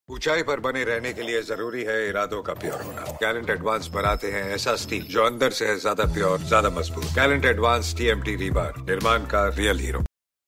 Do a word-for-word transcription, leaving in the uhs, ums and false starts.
ऊंचाई पर बने रहने के लिए जरूरी है इरादों का प्योर होना। गैलेंट एडवांस बनाते हैं ऐसा स्टील जो अंदर से है ज्यादा प्योर, ज्यादा मजबूत। गैलेंट एडवांस टीएमटी रीबार, निर्माण का रियल हीरो।